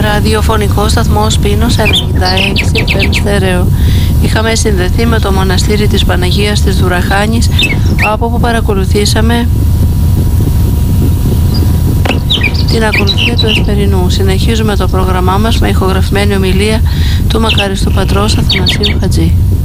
Ραδιοφωνικό σταθμός Πίνος 96 FM στέρεο. Είχαμε συνδεθεί με το μοναστήρι της Παναγίας της Δουραχάνης, από όπου παρακολουθήσαμε την ακολουθία του Εσπερινού. Συνεχίζουμε το πρόγραμμά μας με ηχογραφημένη ομιλία του μακαριστού πατρός Αθανασίου Χατζή.